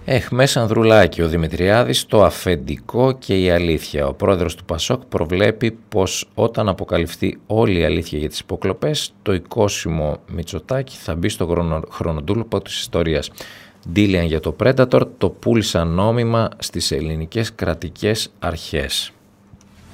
Εχμές Ανδρουλάκη, ο Δημητριάδης, το αφεντικό και η αλήθεια. Ο πρόεδρος του Πασόκ προβλέπει πως όταν αποκαλυφθεί όλη η αλήθεια για τις υποκλοπές, το οικόσιμο Μητσοτάκη θα μπει στο χρονοτούλοπο της ιστορίας. Ντίλιαν για το Predator, το πούλησαν νόμιμα στις ελληνικές κρατικές αρχές.